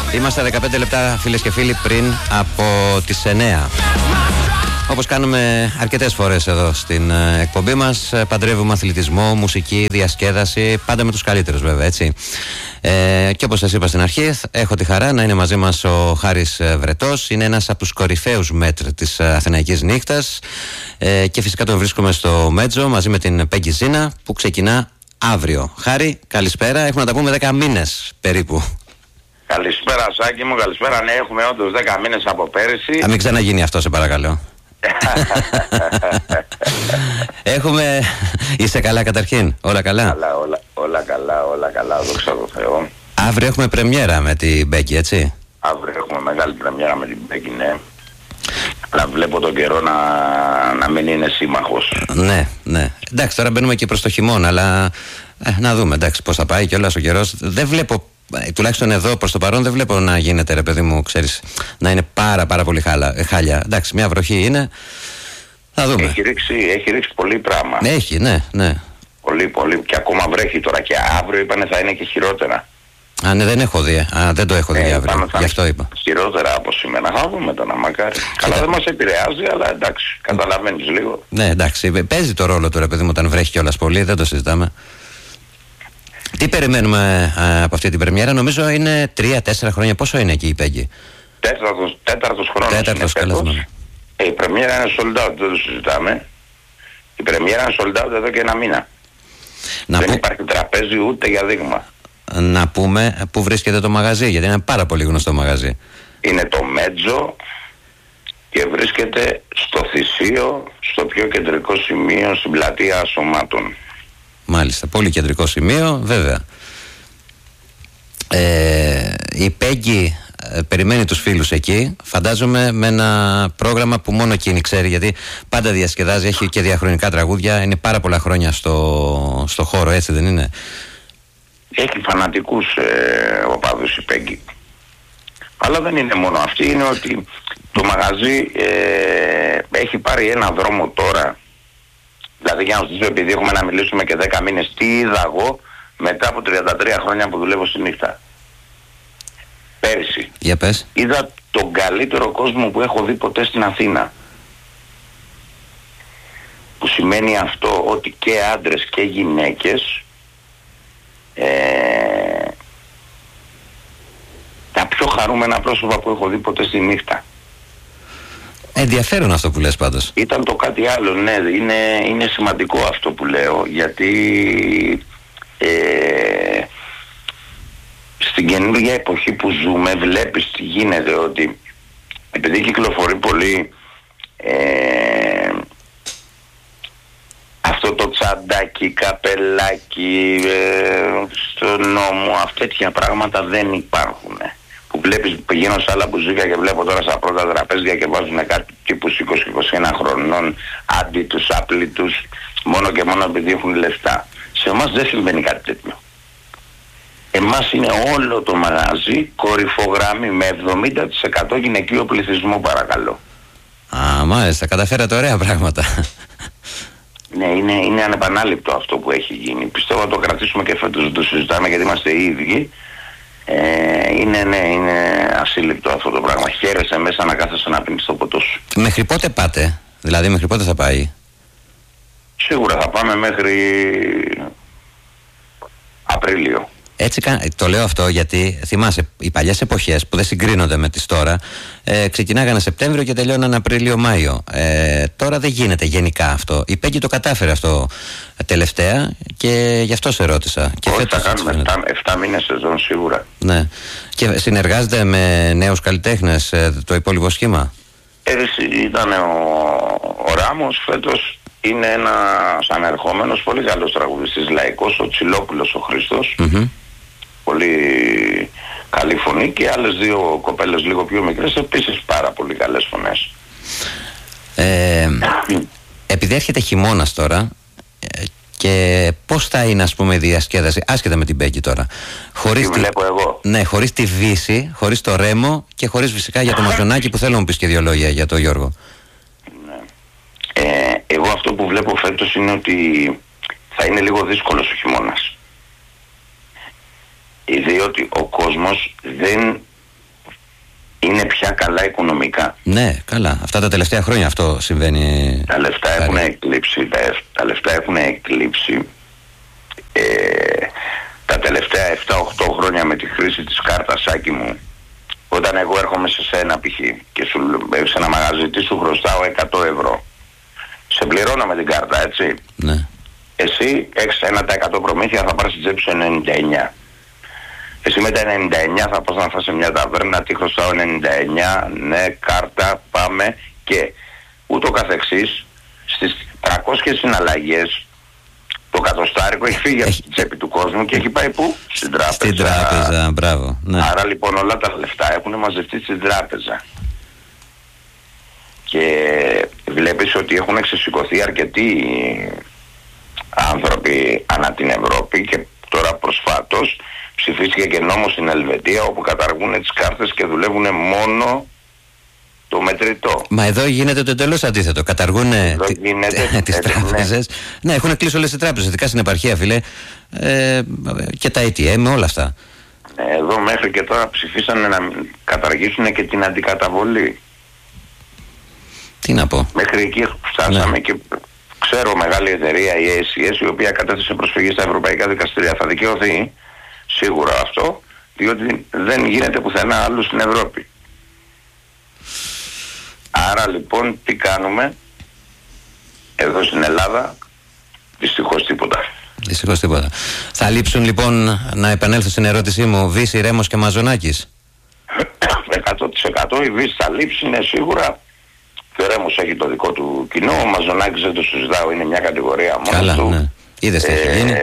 Είμαστε 15 λεπτά, φίλες και φίλοι, πριν από τις 9. Όπως κάνουμε αρκετές φορές εδώ στην εκπομπή μας, παντρεύουμε αθλητισμό, μουσική, διασκέδαση, πάντα με τους καλύτερους βέβαια, έτσι. Και όπως σας είπα στην αρχή, έχω τη χαρά να είναι μαζί μας ο Χάρης Βρετός. Είναι ένας από τους κορυφαίους μέτρ της Αθηναϊκής νύχτας, και φυσικά τον βρίσκομαι στο Μέτζο μαζί με την Πέγκη Ζήνα, που ξεκινά αύριο. Χάρη, καλησπέρα. Έχουμε να τα πούμε 10 μήνες περίπου. Καλησπέρα Σάκη μου, καλησπέρα. Ναι, έχουμε όντως 10 μήνες από πέρυσι. Να μην ξαναγίνει αυτό, σε παρακαλώ. Έχουμε... Είσαι καλά καταρχήν, όλα καλά? Όλα καλά, δόξα τω Θεώ. Αύριο έχουμε πρεμιέρα με την Μπέκη, έτσι? Αύριο έχουμε μεγάλη πρεμιέρα με την Μπέκη, ναι. Αλλά βλέπω τον καιρό να μην είναι σύμμαχος. Ναι. Εντάξει, τώρα μπαίνουμε και προς το χειμώνα, αλλά να δούμε, εντάξει, πώς θα πάει κιόλας ο καιρός. Δεν βλέπω, τουλάχιστον εδώ προς το παρόν, δεν βλέπω να γίνεται, ρε παιδί μου, ξέρεις, να είναι πάρα πολύ χάλια. Εντάξει, μια βροχή είναι, θα δούμε. Έχει ρίξει πολύ πράγμα. Έχει, ναι. Πολύ, και ακόμα βρέχει τώρα, και αύριο είπανε θα είναι και χειρότερα. Ναι, δεν το έχω δει αύριο, γι' αυτό είπα. Χειρότερα από σήμερα, θα δούμε τώρα, μακάρι. Καλά, δεν μας επηρεάζει, αλλά εντάξει, καταλαβαίνεις λίγο. Ναι, εντάξει, παίζει το ρόλο του, ρε παιδί μου, όταν βρέχει κιόλας πολύ, δεν το συζητάμε. Τι περιμένουμε από αυτή την πρεμιέρα? Νομίζω είναι 3-4 χρόνια. Πόσο είναι εκεί η Πέγκη? Τέταρτος χρόνος. Η πρεμιέρα είναι sold out, δεν το συζητάμε. Η πρεμιέρα είναι sold out εδώ και ένα μήνα. Δεν υπάρχει τραπέζι ούτε για δείγμα. Να πούμε πού βρίσκεται το μαγαζί, γιατί είναι πάρα πολύ γνωστό μαγαζί. Είναι το Μέτζο και βρίσκεται στο Θησίο, στο πιο κεντρικό σημείο, στην πλατεία Σωμάτων. Μάλιστα, πολύ κεντρικό σημείο, βέβαια. Η Πέγκη περιμένει τους φίλους εκεί, φαντάζομαι με ένα πρόγραμμα που μόνο εκείνη ξέρει, γιατί πάντα διασκεδάζει, έχει και διαχρονικά τραγούδια, είναι πάρα πολλά χρόνια στο χώρο, έτσι δεν είναι? Έχει φανατικούς οπαδούς η Πέγκη. Αλλά δεν είναι μόνο αυτή, είναι ότι το μαγαζί έχει πάρει ένα δρόμο τώρα. Δηλαδή, για να σας πω, επειδή έχουμε να μιλήσουμε και 10 μήνες, τι είδα εγώ μετά από 33 χρόνια που δουλεύω στη νύχτα. Πέρυσι. Για πες. Είδα τον καλύτερο κόσμο που έχω δει ποτέ στην Αθήνα. Που σημαίνει αυτό ότι και άντρες και γυναίκες, τα πιο χαρούμενα πρόσωπα που έχω δει ποτέ στη νύχτα. Ενδιαφέρον αυτό που λες πάντως. Ήταν το κάτι άλλο, ναι, είναι σημαντικό αυτό που λέω, γιατί στην καινούργια εποχή που ζούμε βλέπεις τι γίνεται, ότι επειδή κυκλοφορεί πολύ αυτό το τσαντάκι, καπελάκι στον νόμο, τέτοια πράγματα δεν υπάρχουν. Που βλέπεις, πηγαίνω σε άλλα μπουζούκια και βλέπω τώρα στα πρώτα τραπέζια και βάζουν κάτι τύπους 20-21 χρονών, άντιτους, άπλητους, μόνο και μόνο επειδή έχουν λεφτά. Σε εμάς δεν συμβαίνει κάτι τέτοιο. Εμάς είναι όλο το μαγαζί κορυφογραμμή με 70% γυναικείο πληθυσμό, παρακαλώ. Μάλιστα, καταφέρατε ωραία πράγματα. Ναι, είναι ανεπανάληπτο αυτό που έχει γίνει. Πιστεύω να το κρατήσουμε και φέτος, δεν το συζητάμε γιατί είμαστε οι ίδιοι. Είναι ασύλληπτο αυτό το πράγμα. Χαίρεσαι μέσα να κάθεσαι να πίνεις το ποτό σου. Μέχρι πότε πάτε? Δηλαδή μέχρι πότε θα πάει? Σίγουρα θα πάμε μέχρι Απρίλιο. Έτσι το λέω αυτό γιατί θυμάσαι οι παλιές εποχές που δεν συγκρίνονται με τις τώρα, ξεκινάγανε Σεπτέμβριο και τελειώναν Απρίλιο-Μάιο. Τώρα δεν γίνεται γενικά αυτό. Η Πέγκη το κατάφερε αυτό τελευταία και γι' αυτό σε ρώτησα. Και όχι, θα κάνουμε 7 μήνες σεζόν σίγουρα. Ναι. Και συνεργάζεται με νέους καλλιτέχνες το υπόλοιπο σχήμα? Ήταν ο Ράμος, φέτος είναι ένας ανερχόμενος πολύ καλός τραγουδιστής λαϊκός, ο Τσιλόπουλος ο Χριστός. Πολύ καλή φωνή, και άλλες δύο κοπέλες λίγο πιο μικρές επίσης πάρα πολύ καλές φωνές. Επειδή έρχεται χειμώνας τώρα, και πώς θα είναι, ας πούμε, η διασκέδαση άσχετα με την Πέγκη τώρα, χωρίς βλέπω εγώ. Ναι, χωρίς τη Βύση, χωρίς το Ρέμο και χωρίς φυσικά για το Μαζονάκι, που θέλω να μου πεις και 2 λόγια για το Γιώργο. Ναι. Εγώ αυτό που βλέπω φέτος είναι ότι θα είναι λίγο δύσκολος ο χειμώνας. Διότι ο κόσμος δεν είναι πια καλά οικονομικά. Ναι, καλά. Αυτά τα τελευταία χρόνια αυτό συμβαίνει. Τα λεφτά έχουν εκλείψει. Τα λεφτά έχουν εκλείψει. Τα τελευταία 7-8 χρόνια με τη χρήση της κάρτας, Σάκη μου, όταν εγώ έρχομαι σε σένα π.χ. και σε ένα μαγαζί σου χρωστάω 100 ευρώ, σε πληρώνω με την κάρτα, έτσι. Ναι. Εσύ έχεις 1% προμήθεια, θα πάρεις στην τσέπη σου 99. Εσύ με τα 99 θα πας να φας σε μια ταβέρνα, τι χρωστάω 99, ναι, κάρτα, πάμε, και ούτω καθεξής. Στις 300 συναλλαγές το κατοστάρικο έχει φύγει από την τσέπη του κόσμου και έχει πάει πού? Στην τράπεζα. Στην τράπεζα, μπράβο. Ναι. Άρα λοιπόν όλα τα λεφτά έχουν μαζευτεί στην τράπεζα. Και βλέπεις ότι έχουν εξεσηκωθεί αρκετοί άνθρωποι ανά την Ευρώπη, και τώρα προσφάτως ψηφίστηκε και νόμος στην Ελβετία όπου καταργούν τις κάρτες και δουλεύουν μόνο το μετρητό. Μα εδώ γίνεται το εντελώς αντίθετο. Καταργούν τις τράπεζες. Ναι, έχουν κλείσει όλες τις τράπεζες, ειδικά στην επαρχία, φίλε. Και τα ATM, όλα αυτά. Εδώ μέχρι και τώρα ψηφίσανε να καταργήσουν και την αντικαταβολή. Τι να πω. Μέχρι εκεί φτάσαμε, ναι. Και ξέρω μεγάλη εταιρεία, η ACS, η οποία κατέθεσε προσφυγή στα ευρωπαϊκά δικαστήρια. Θα δικαιωθεί σίγουρα αυτό, διότι δεν γίνεται πουθενά άλλου στην Ευρώπη. Άρα λοιπόν τι κάνουμε εδώ στην Ελλάδα? Δυστυχώς τίποτα. Δυστυχώς τίποτα. Θα λείψουν λοιπόν, να επανέλθω στην ερώτησή μου, Βύση, Ρέμος και Μαζονάκης? 100% η Βύση θα λείψει, είναι σίγουρα. Και ο Ρέμος έχει το δικό του κοινό, ο Μαζονάκης δεν το συζητάω, είναι μια κατηγορία μόνος καλά, του. Ναι. Είδες τι έχει γίνει.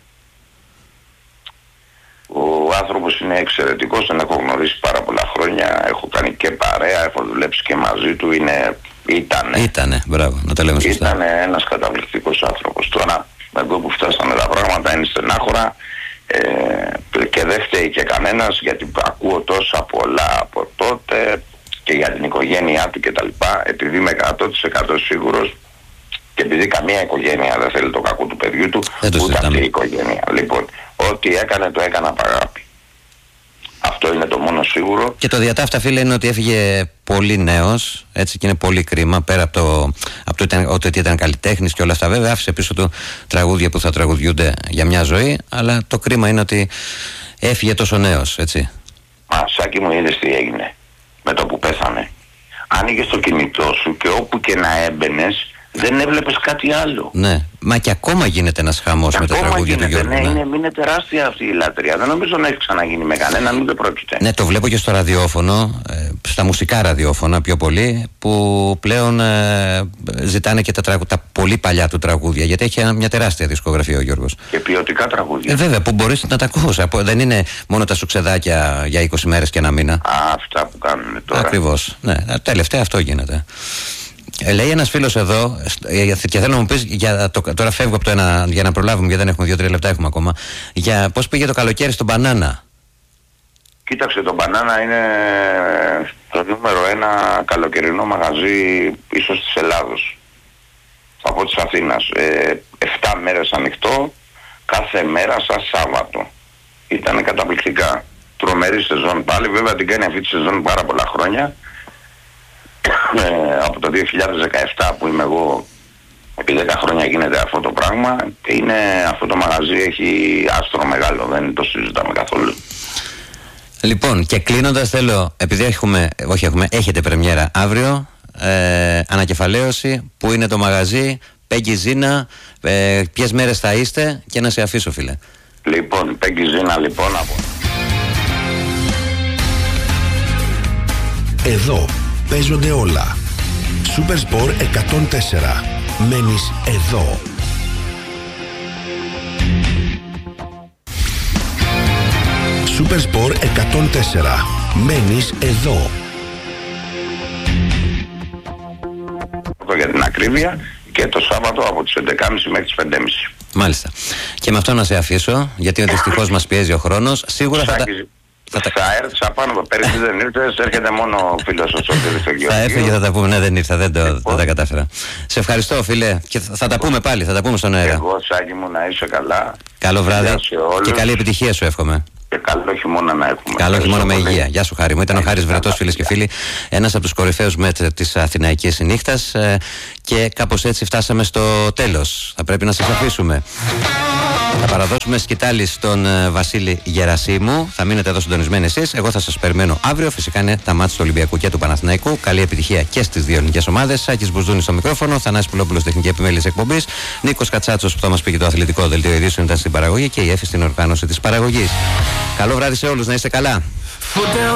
Ο άνθρωπος είναι εξαιρετικός, τον έχω γνωρίσει πάρα πολλά χρόνια, έχω κάνει και παρέα, έχω δουλέψει και μαζί του, ήτανε, μπράβο, να το λέμε σωστά. Ήτανε ένας καταπληκτικός άνθρωπος. Τώρα, εδώ που φτάσαμε τα πράγματα είναι στενάχωρα, και δεν φταίει και κανένας, γιατί ακούω τόσα πολλά από τότε και για την οικογένειά του κτλ. Επειδή είμαι 100% σίγουρος, και επειδή καμία οικογένεια δεν θέλει το κακό του παιδιού του, ούτε αυτή η οικογένεια. Λοιπόν, ό,τι έκανε το έκανα από αγάπη. Αυτό είναι το μόνο σίγουρο. Και το διατάφτα, φίλε, είναι ότι έφυγε πολύ νέος, έτσι, και είναι πολύ κρίμα, πέρα από το ότι ήταν καλλιτέχνης και όλα αυτά. Βέβαια άφησε πίσω του τραγούδια που θα τραγουδιούνται για μια ζωή, αλλά το κρίμα είναι ότι έφυγε τόσο νέος, έτσι. Μα, Σάκη μου, είδες τι έγινε με το που πέθανε? Άνοιγες το κινητό σου και όπου και να έμπαινες δεν έβλεπες κάτι άλλο. Ναι, μα και ακόμα γίνεται ένας χαμός με τα τραγούδια του Γιώργου. Ναι, είναι τεράστια αυτή η λατρεία. Δεν νομίζω να έχει ξαναγίνει με κανέναν, ούτε πρόκειται. Ναι, το βλέπω και στο ραδιόφωνο, στα μουσικά ραδιόφωνα πιο πολύ, που πλέον ζητάνε και τα πολύ παλιά του τραγούδια, γιατί έχει μια τεράστια δισκογραφία ο Γιώργος. Και ποιοτικά τραγούδια. Βέβαια, που μπορείς να τα ακούς. Δεν είναι μόνο τα σουξεδάκια για 20 μέρες και ένα μήνα. Αυτά που κάνουν τώρα. Ακριβώς. Ναι, τελευταία αυτό γίνεται. Λέει ένας φίλος εδώ, και θέλω να μου πεις, τώρα φεύγω από το ένα, για να προλάβουμε, γιατί δεν έχουμε 2-3 λεπτά έχουμε ακόμα, για πώς πήγε το καλοκαίρι στον Μπανάνα. Κοίταξε, το Μπανάνα είναι το νούμερο 1 καλοκαιρινό μαγαζί ίσως της Ελλάδος, από της Αθήνας. 7 μέρες ανοιχτό, κάθε μέρα σαν Σάββατο. Ήταν καταπληκτικά. Τρομερή σεζόν πάλι, βέβαια την κάνει αυτή τη σεζόν πάρα πολλά χρόνια. Από το 2017 που είμαι εγώ, επί 10 χρόνια γίνεται αυτό το πράγμα, και αυτό το μαγαζί έχει άστρο μεγάλο, δεν το συζητάμε καθόλου. Λοιπόν, και κλείνοντας θέλω, επειδή έχετε πρεμιέρα αύριο, ανακεφαλαίωση, που είναι το μαγαζί, Πέγγι Ζίνα, ποιες μέρες θα είστε, και να σε αφήσω, φίλε. Λοιπόν, Πέγγι Ζίνα, λοιπόν, από εδώ παίζονται όλα. Super Sport 104. Μένεις εδώ. Super Sport 104. Μένεις εδώ. Για την ακρίβεια, και το Σάββατο από τις 11.30 μέχρι τις 5.30. Μάλιστα. Και με αυτό να σε αφήσω, γιατί δυστυχώς μας πιέζει ο χρόνος. Σίγουρα θα έρθεις απάνω, πέρυσι δεν ήρθες, έρχεται μόνο ο φίλος ο Σωτήρης. Θα έρθει και θα τα πούμε, ναι, δεν ήρθα, δεν τα κατάφερα. Σε ευχαριστώ, φίλε, και θα τα πούμε πάλι, θα τα πούμε στον αέρα. Εγώ, Σάκη μου, να είσαι καλά. Καλό βράδυ και καλή επιτυχία σου εύχομαι. Και καλό χειμώνα να έχουμε. Καλό χειμώνα με υγεία. Γεια σου, Χάρη μου. Ήταν ο Χάρης Βρετός, φίλες και φίλοι, ένας από τους κορυφαίους μέτρ της Αθηναϊκής νύχτας. Και κάπως έτσι φτάσαμε στο τέλος. Θα πρέπει να σας αφήσουμε. Θα παραδώσουμε σκητάλη στον Βασίλη Γερασίμου. Θα μείνετε εδώ συντονισμένοι εσείς. Εγώ θα σας περιμένω αύριο. Φυσικά είναι τα μάτς του Ολυμπιακού και του Παναθηναϊκού. Καλή επιτυχία και στις δύο ελληνικές ομάδες. Σάκης Μπουζούνης στο μικρόφωνο. Θανάσης Πουλόπουλος, τεχνική επιμέλεια της εκπομπής. Νίκος Κατσάτσος που θα μας πει και το αθλητικό δελτίο ειδήσεων ήταν στην παραγωγή. Και η Εφη στην οργάνωση της παραγωγής. Καλό βράδυ σε όλους. Να είστε καλά.